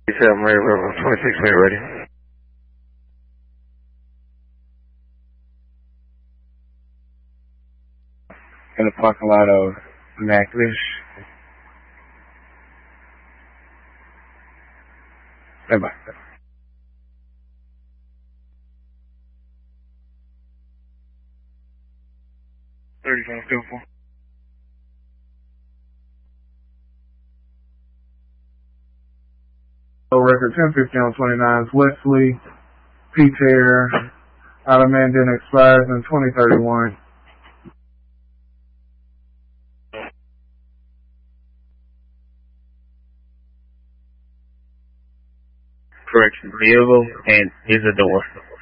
I'm ready, 26 minute ready. In the parking lot of Maclish. Bye-bye. 35 still full. Record 1050 on 29's Wesley, P-Tear, out of Mandan expires in 2031. Correction, vehicle and Isadora.